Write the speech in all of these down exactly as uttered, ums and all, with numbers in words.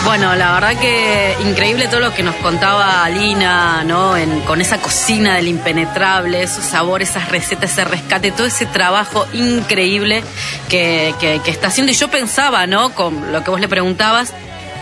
Bueno, la verdad que increíble todo lo que nos contaba Lina, ¿no? En, con esa cocina del impenetrable, esos sabores, esas recetas, ese rescate, todo ese trabajo increíble que, que, que está haciendo. Y yo pensaba, ¿no? Con lo que vos le preguntabas,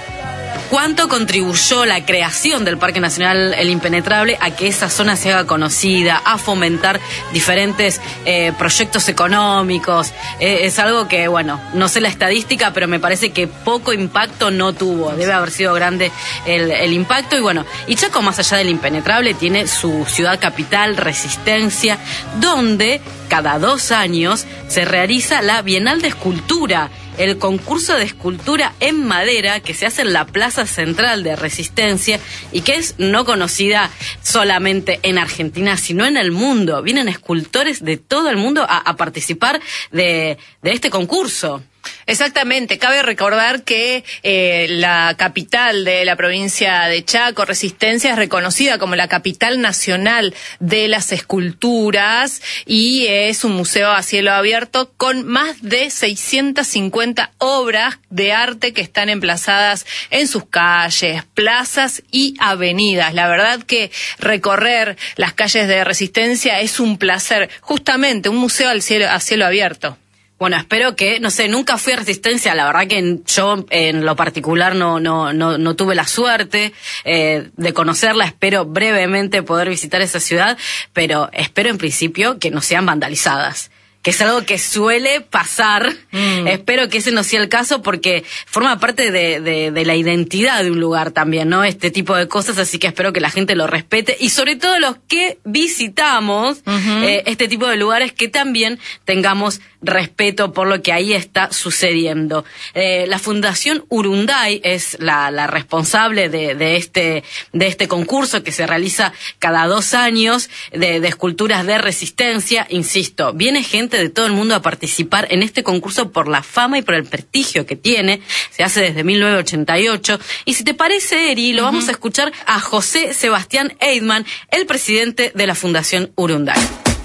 ¿cuánto contribuyó la creación del Parque Nacional El Impenetrable a que esa zona se haga conocida, a fomentar diferentes eh, proyectos económicos? Eh, es algo que, bueno, no sé la estadística, pero me parece que poco impacto no tuvo. Debe haber sido grande el, el impacto. Y bueno, y Chaco, más allá del Impenetrable, tiene su ciudad capital, Resistencia, donde cada dos años se realiza la Bienal de Escultura, el concurso de escultura en madera que se hace en la Plaza Central de Resistencia y que es no conocida solamente en Argentina, sino en el mundo. Vienen escultores de todo el mundo a, a participar de, de este concurso. Exactamente, cabe recordar que eh, la capital de la provincia de Chaco, Resistencia, es reconocida como la capital nacional de las esculturas y es un museo a cielo abierto con más de seiscientas cincuenta obras de arte que están emplazadas en sus calles, plazas y avenidas. La verdad que recorrer las calles de Resistencia es un placer, justamente un museo al cielo, a cielo abierto. Bueno, espero que, no sé, nunca fui a Resistencia, la verdad que yo en lo particular no no no, no tuve la suerte eh, de conocerla, espero brevemente poder visitar esa ciudad, pero espero en principio que no sean vandalizadas, que es algo que suele pasar. Mm. Espero que ese no sea el caso porque forma parte de, de, de la identidad de un lugar también, ¿no? Este tipo de cosas, así que espero que la gente lo respete y sobre todo los que visitamos uh-huh. eh, este tipo de lugares, que también tengamos respeto por lo que ahí está sucediendo. Eh, la Fundación Urunday es la, la responsable de, de este de este concurso que se realiza cada dos años de, de esculturas de resistencia. Insisto, viene gente de todo el mundo a participar en este concurso por la fama y por el prestigio que tiene. Se hace desde mil novecientos ochenta y ocho. Y si te parece, Eri, lo uh-huh. vamos a escuchar a José Sebastián Eidman, el presidente de la Fundación Urunday.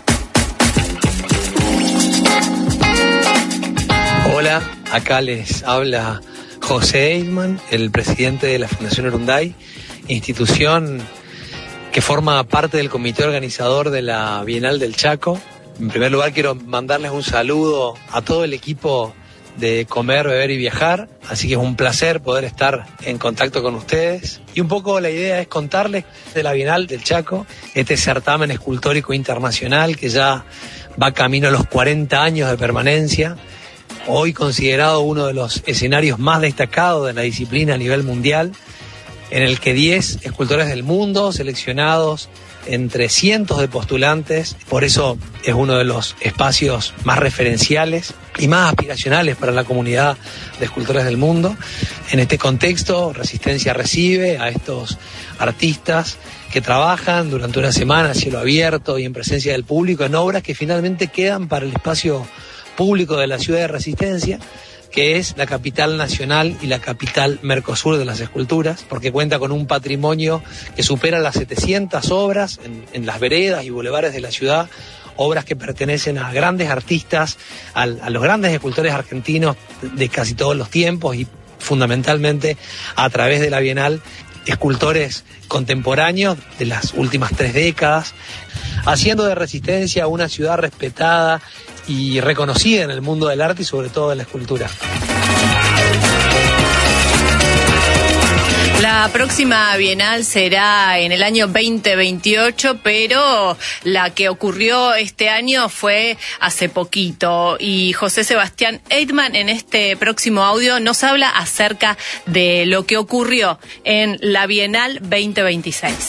Hola, acá les habla José Eidman, el presidente de la Fundación Urunday, institución que forma parte del comité organizador de la Bienal del Chaco. En primer lugar, quiero mandarles un saludo a todo el equipo de Comer, Beber y Viajar, así que es un placer poder estar en contacto con ustedes. Y un poco la idea es contarles de la Bienal del Chaco, este certamen escultórico internacional que ya va camino a los cuarenta años de permanencia, hoy considerado uno de los escenarios más destacados de la disciplina a nivel mundial, en el que diez escultores del mundo, seleccionados entre cientos de postulantes, por eso es uno de los espacios más referenciales y más aspiracionales para la comunidad de escultores del mundo. En este contexto, Resistencia recibe a estos artistas que trabajan durante una semana a cielo abierto y en presencia del público en obras que finalmente quedan para el espacio público de la ciudad de Resistencia, que es la capital nacional y la capital Mercosur de las esculturas, porque cuenta con un patrimonio que supera las setecientas obras en, en las veredas y bulevares de la ciudad, obras que pertenecen a grandes artistas, a, a los grandes escultores argentinos de casi todos los tiempos y fundamentalmente a través de la Bienal, escultores contemporáneos de las últimas tres décadas, haciendo de Resistencia una ciudad respetada y reconocida en el mundo del arte y sobre todo de la escultura. La próxima Bienal será en el año veinte veintiocho, pero la que ocurrió este año fue hace poquito. Y José Sebastián Eidman en este próximo audio nos habla acerca de lo que ocurrió en la Bienal veinte veintiséis.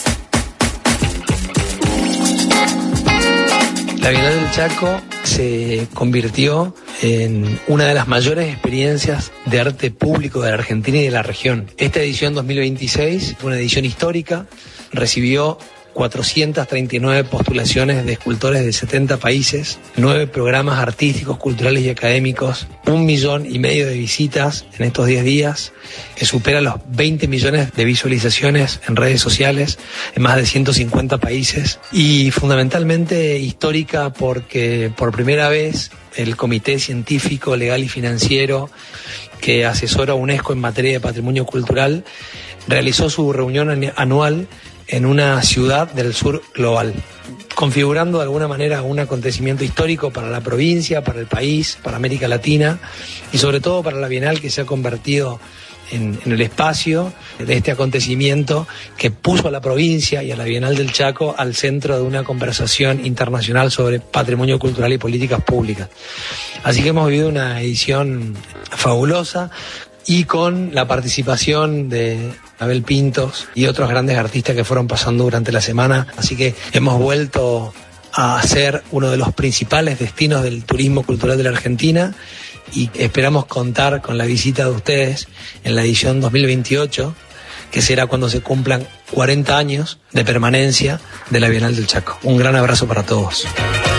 La Bienal del Chaco se convirtió en una de las mayores experiencias de arte público de la Argentina y de la región. Esta edición dos mil veintiséis fue una edición histórica, recibió cuatrocientas treinta y nueve postulaciones de escultores de setenta países, nueve programas artísticos, culturales y académicos, un millón y medio de visitas en estos diez días, que supera los veinte millones de visualizaciones en redes sociales en más de ciento cincuenta países, y fundamentalmente histórica porque por primera vez el Comité Científico, Legal y Financiero que asesora a UNESCO en materia de patrimonio cultural, realizó su reunión anual en una ciudad del sur global, configurando de alguna manera un acontecimiento histórico para la provincia, para el país, para América Latina y sobre todo para la Bienal, que se ha convertido en, en el espacio de este acontecimiento que puso a la provincia y a la Bienal del Chaco al centro de una conversación internacional sobre patrimonio cultural y políticas públicas. Así que hemos vivido una edición fabulosa y con la participación de Abel Pintos y otros grandes artistas que fueron pasando durante la semana. Así que hemos vuelto a ser uno de los principales destinos del turismo cultural de la Argentina y esperamos contar con la visita de ustedes en la edición dos mil veintiocho, que será cuando se cumplan cuarenta años de permanencia de la Bienal del Chaco. Un gran abrazo para todos.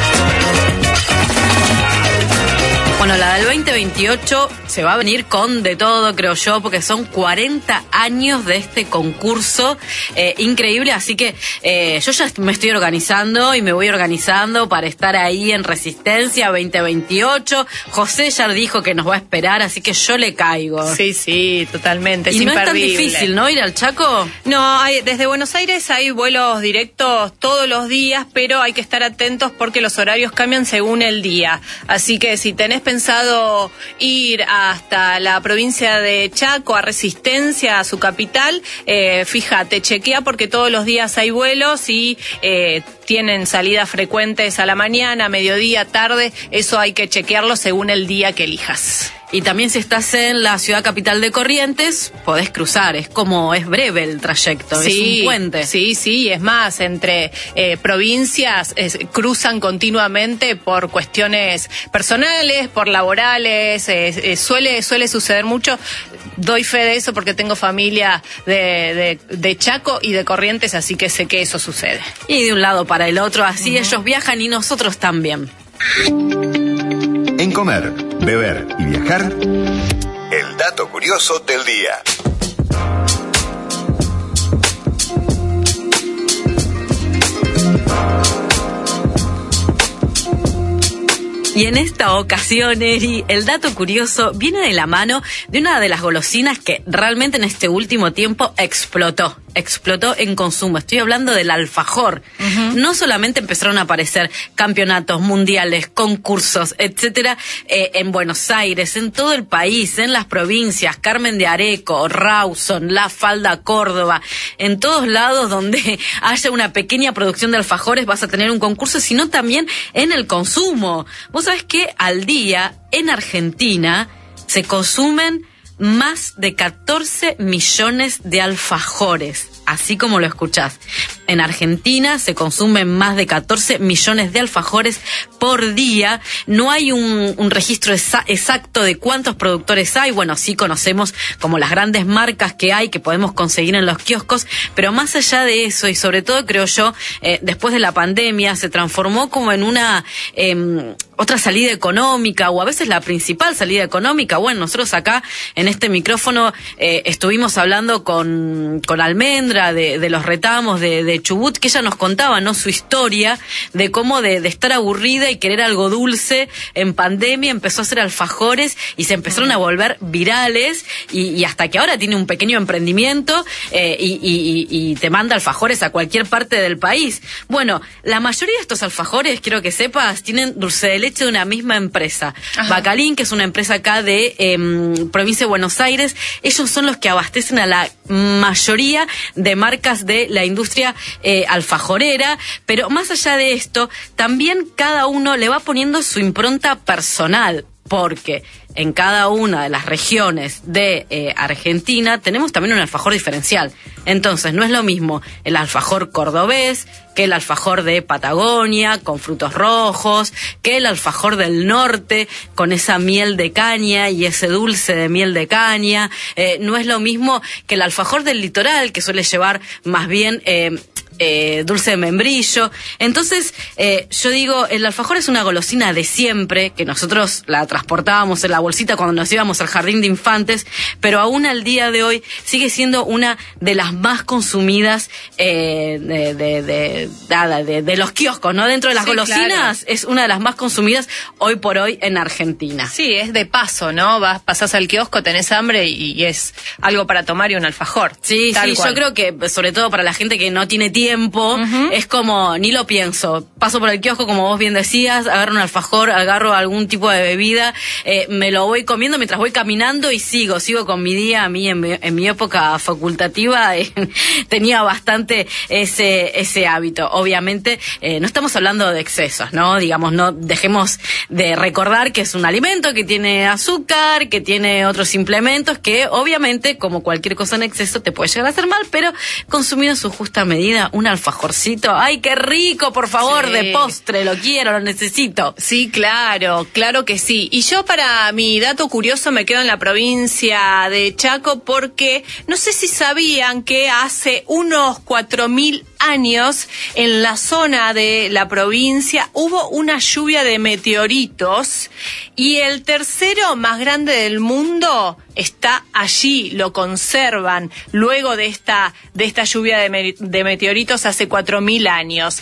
Bueno, la del veinte veintiocho se va a venir con de todo, creo yo, porque son cuarenta años de este concurso eh, increíble, así que eh, yo ya me estoy organizando y me voy organizando para estar ahí en Resistencia veinte veintiocho. José ya dijo que nos va a esperar, así que yo le caigo. Sí, sí, totalmente, es y no imperdible. Es tan difícil, ¿no?, ir al Chaco. No, hay, desde Buenos Aires hay vuelos directos todos los días, pero hay que estar atentos porque los horarios cambian según el día, así que si tenés pensado ir hasta la provincia de Chaco, a Resistencia, a su capital, eh, fíjate, chequea porque todos los días hay vuelos y eh, tienen salidas frecuentes a la mañana, mediodía, tarde, eso hay que chequearlo según el día que elijas. Y también si estás en la ciudad capital de Corrientes, podés cruzar, es como, es breve el trayecto, sí, es un puente. Sí, sí, es más, entre eh, provincias es, cruzan continuamente por cuestiones personales, por laborales, eh, eh, suele, suele suceder mucho. Doy fe de eso porque tengo familia de, de, de Chaco y de Corrientes, así que sé que eso sucede. Y de un lado para el otro, así uh-huh. ellos viajan y nosotros también. En comer, beber y viajar, el dato curioso del día. Y en esta ocasión, Eri, el dato curioso viene de la mano de una de las golosinas que realmente en este último tiempo explotó. Explotó en consumo. Estoy hablando del alfajor. Uh-huh. No solamente empezaron a aparecer campeonatos mundiales, concursos, etcétera, eh, en Buenos Aires, en todo el país, en las provincias, Carmen de Areco, Rawson, La Falda, Córdoba, en todos lados donde haya una pequeña producción de alfajores vas a tener un concurso, sino también en el consumo. Vos sabés que al día en Argentina se consumen más de catorce millones de alfajores, así como lo escuchás. En Argentina se consumen más de catorce millones de alfajores por día. No hay un, un registro exa- exacto de cuántos productores hay. Bueno, sí conocemos como las grandes marcas que hay, que podemos conseguir en los kioscos, pero más allá de eso, y sobre todo creo yo, eh, después de la pandemia, se transformó como en una eh, otra salida económica, o a veces la principal salida económica. Bueno, nosotros acá en este micrófono eh, estuvimos hablando con, con Almendra de, de los retamos de, de Chubut, que ella nos contaba, ¿no?, su historia de cómo de, de estar aburrida y querer algo dulce en pandemia empezó a hacer alfajores y se empezaron a volver virales y, y hasta que ahora tiene un pequeño emprendimiento eh, y, y, y te manda alfajores a cualquier parte del país. Bueno, la mayoría de estos alfajores, quiero que sepas, tienen dulce de leche de una misma empresa. Ajá. Bacalín, que es una empresa acá de eh, provincia de Buenos Aires, ellos son los que abastecen a la mayoría de marcas de la industria eh, alfajorera, pero más allá de esto, también cada uno le va poniendo su impronta personal, porque en cada una de las regiones de eh, Argentina tenemos también un alfajor diferencial. Entonces, no es lo mismo el alfajor cordobés que el alfajor de Patagonia, con frutos rojos, que el alfajor del norte, con esa miel de caña y ese dulce de miel de caña. Eh, no es lo mismo que el alfajor del litoral, que suele llevar más bien... Eh, eh, dulce de membrillo. Entonces, eh, yo digo, el alfajor es una golosina de siempre, que nosotros la transportábamos en la bolsita cuando nos íbamos al jardín de infantes, pero aún al día de hoy sigue siendo una de las más consumidas eh, de, de, de, de, de, de los kioscos, ¿no? Dentro de las sí, golosinas, claro. Es una de las más consumidas hoy por hoy en Argentina. Sí, es de paso, ¿no? Vas, pasás al kiosco, tenés hambre y, y es algo para tomar y un alfajor. Sí, sí, cual. Yo creo que sobre todo para la gente que no tiene tiempo, uh-huh. es como, ni lo pienso, paso por el kiosco, como vos bien decías, agarro un alfajor, agarro algún tipo de bebida, eh, me lo voy comiendo mientras voy caminando y sigo, sigo con mi día. A mí en mi, en mi época facultativa eh, tenía bastante ese, ese hábito. Obviamente eh, no estamos hablando de excesos, ¿no? Digamos, no dejemos de recordar que es un alimento que tiene azúcar, que tiene otros implementos, que obviamente, como cualquier cosa en exceso, te puede llegar a hacer mal, pero consumido en su justa medida, un alfajorcito, ¡ay, qué rico, por favor, sí. de postre, lo quiero, lo necesito! Sí, claro, claro que sí. Y yo para mi dato curioso me quedo en la provincia de Chaco porque no sé si sabían que hace unos cuatro mil años en la zona de la provincia hubo una lluvia de meteoritos y el tercero más grande del mundo está allí, lo conservan luego de esta de esta lluvia de, me, de meteoritos hace cuatro mil años.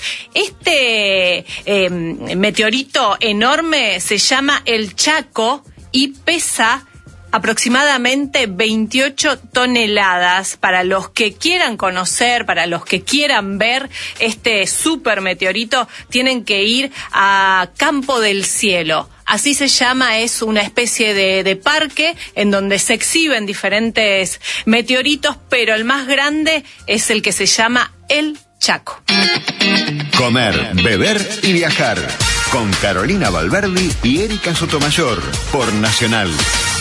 Este eh, meteorito enorme se llama el Chaco y pesa aproximadamente veintiocho toneladas. Para los que quieran conocer, para los que quieran ver este super meteorito, tienen que ir a Campo del Cielo. Así se llama, es una especie de, de parque en donde se exhiben diferentes meteoritos, pero el más grande es el que se llama el Chaco. Comer, beber y viajar. Con Carolina Valverdi y Erika Sotomayor por Nacional.